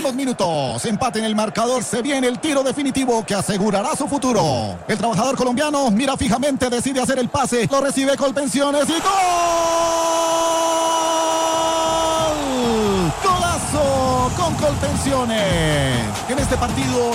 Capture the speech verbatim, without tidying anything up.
últimos minutos. Empate en el marcador. Se viene el tiro definitivo que asegurará su futuro. El trabajador colombiano mira fijamente, decide hacer el pase. Lo recibe Colpensiones y ¡gol! ¡Golazo con Colpensiones! En este partido